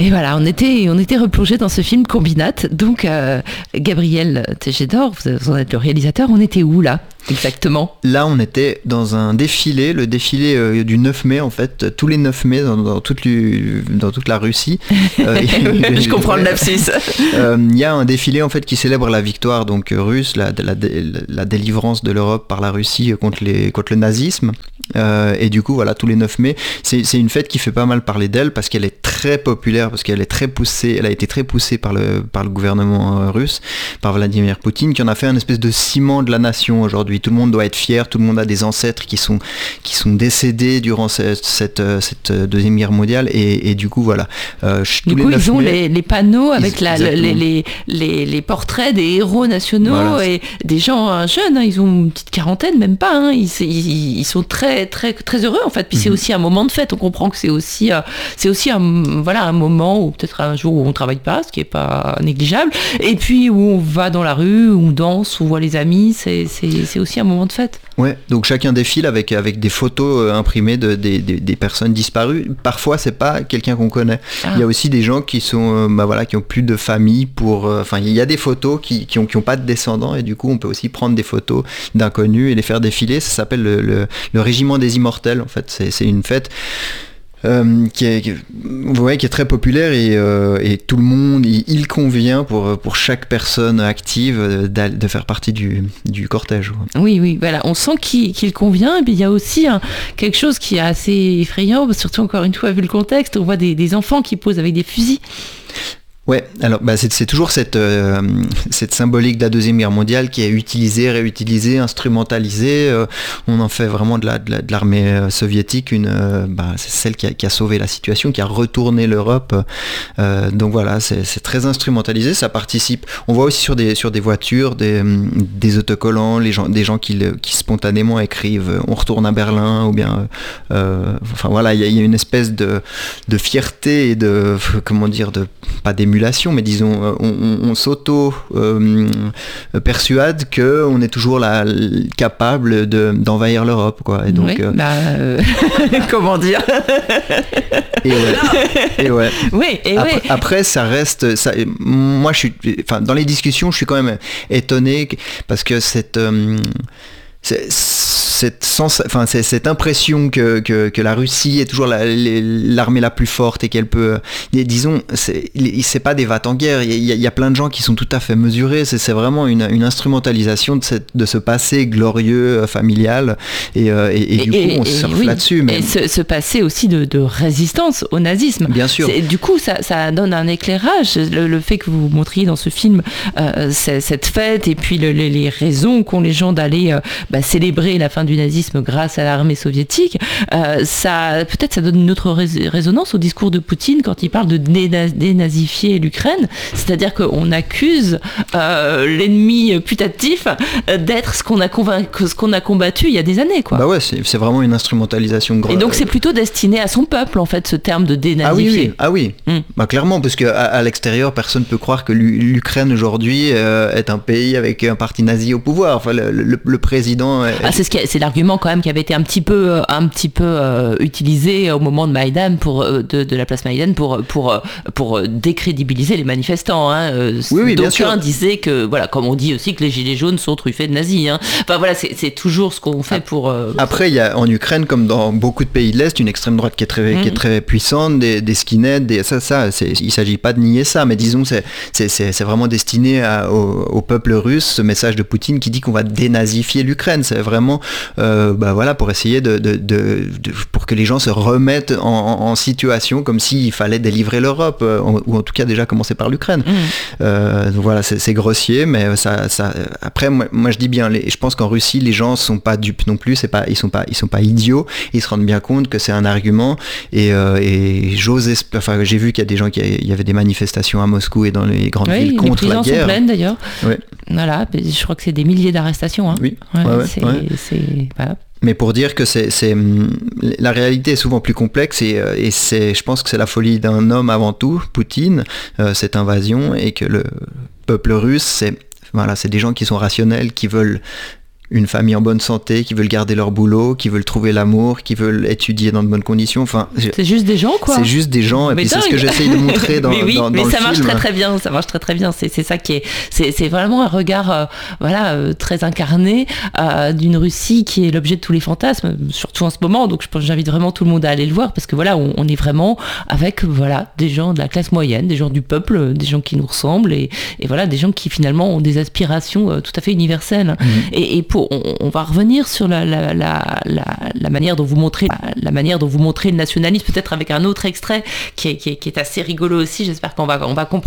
Et voilà, on était replongé dans ce film Combinat. Donc, Gabriel Tejedor, vous en êtes le réalisateur. On était où là, exactement ? Là, on était dans un défilé, le défilé du 9 mai en fait, tous les 9 mai dans toute la Russie. Je comprends le lapsus. Il y a un défilé en fait qui célèbre la victoire donc russe, la délivrance de l'Europe par la Russie contre le nazisme. Et du coup, voilà, tous les 9 mai, c'est une fête qui fait pas mal parler d'elle parce qu'elle est très populaire, parce qu'elle est très poussée, elle a été très poussée par le gouvernement russe, par Vladimir Poutine, qui en a fait un espèce de ciment de la nation aujourd'hui. Tout le monde doit être fier, tout le monde a des ancêtres qui sont décédés durant cette deuxième guerre mondiale, et du coup, voilà. Du coup, ils ont les panneaux avec les portraits des héros nationaux, voilà. Et des gens jeunes, hein, ils ont une petite quarantaine, même pas, hein, ils sont très, très, très heureux en fait. Puis c'est aussi un moment de fête, on comprend que c'est aussi un moment où peut-être un jour où on travaille pas, ce qui est pas négligeable, et puis où on va dans la rue, où on danse, où on voit les amis, c'est aussi un moment de fête. Ouais, donc chacun défile avec des photos imprimées des personnes disparues. Parfois c'est pas quelqu'un qu'on connaît. Il y a aussi des gens qui sont qui ont plus de famille il y a des photos qui ont pas de descendants, et du coup on peut aussi prendre des photos d'inconnus et les faire défiler. Ça s'appelle le régiment des immortels en fait. C'est une fête qui est très populaire, et tout le monde, il convient pour chaque personne active de faire partie du cortège. Oui, voilà, on sent qu'il convient. Et puis il y a aussi quelque chose qui est assez effrayant, surtout encore une fois vu le contexte, on voit des enfants qui posent avec des fusils. Ouais, alors c'est toujours cette symbolique de la Deuxième Guerre mondiale qui est utilisée, réutilisée, instrumentalisée. On en fait vraiment de l'armée soviétique c'est celle qui a sauvé la situation, qui a retourné l'Europe. Donc voilà, c'est très instrumentalisé, ça participe. On voit aussi sur des voitures, des autocollants, des gens qui spontanément écrivent « On retourne à Berlin » ou bien... il y a une espèce de fierté et de pas d'émulation, mais disons on s'auto-persuade qu'on est toujours là capable d'envahir l'Europe, quoi. Et donc, comment dire. Et ouais. Oui, après ça reste moi dans les discussions je suis quand même étonné parce que cette impression que la Russie est toujours l'armée la plus forte et qu'elle peut, disons, c'est pas des va-t-en-guerre. Il y a plein de gens qui sont tout à fait mesurés. C'est vraiment une instrumentalisation de ce passé glorieux familial, et du coup on surfe là-dessus. Et ce passé aussi de résistance au nazisme. Bien sûr. Du coup ça donne un éclairage. Le fait que vous montriez dans ce film cette fête, et puis les raisons qu'ont les gens d'aller célébrer la fin du nazisme grâce à l'armée soviétique, ça donne une autre résonance au discours de Poutine quand il parle de dénazifier l'Ukraine, c'est-à-dire qu'on accuse l'ennemi putatif d'être ce qu'on a combattu il y a des années, quoi. Bah ouais, c'est vraiment une instrumentalisation. Et donc c'est plutôt destiné à son peuple en fait, ce terme de dénazifier. Ah oui. Clairement, parce qu'à l'extérieur personne ne peut croire que l'Ukraine aujourd'hui est un pays avec un parti nazi au pouvoir. Enfin, le président c'est l'argument quand même qui avait été un petit peu utilisé au moment de Maïdan de la place Maïdan pour décrédibiliser les manifestants, hein. Oui, bien sûr. D'aucuns disaient que, voilà, comme on dit aussi que les gilets jaunes sont truffés de nazis, hein. Enfin voilà, c'est toujours ce qu'on fait pour... Après, il y a en Ukraine, comme dans beaucoup de pays de l'Est, une extrême droite qui est très puissante, des skinheads, il ne s'agit pas de nier ça, mais disons c'est vraiment destiné au peuple russe, ce message de Poutine qui dit qu'on va dénazifier l'Ukraine. C'est vraiment pour essayer pour que les gens se remettent en situation comme s'il fallait délivrer l'Europe, ou en tout cas déjà commencer par l'Ukraine. Donc voilà, c'est grossier, mais après moi je dis bien, je pense qu'en Russie les gens sont pas dupes non plus, ils sont pas idiots, ils se rendent bien compte que c'est un argument, et j'ai vu qu'il y a des gens il y avait des manifestations à Moscou et dans les grandes villes contre la guerre. Les prisons sont pleines d'ailleurs. Ouais. Voilà, je crois que c'est des milliers d'arrestations, hein. Oui. Voilà. Mais pour dire que la réalité est souvent plus complexe, et je pense que c'est la folie d'un homme avant tout, Poutine, cette invasion, et que le peuple russe, c'est des gens qui sont rationnels, qui veulent une famille en bonne santé, qui veulent garder leur boulot, qui veulent trouver l'amour, qui veulent étudier dans de bonnes conditions. Enfin, c'est juste des gens, quoi. C'est juste des gens, et puis c'est ce que j'essaye de montrer dans, mais oui, dans mais le ça film. marche très bien, ça marche très bien. C'est ça qui est, c'est vraiment un regard, très incarné d'une Russie qui est l'objet de tous les fantasmes, surtout en ce moment. Donc je pense que j'invite vraiment tout le monde à aller le voir, parce que voilà, on est vraiment avec des gens de la classe moyenne, des gens du peuple, des gens qui nous ressemblent, et voilà, des gens qui finalement ont des aspirations tout à fait universelles. Et on va revenir sur la manière dont vous montrez le nationalisme, peut-être avec un autre extrait qui est assez rigolo aussi. J'espère qu'on va comprendre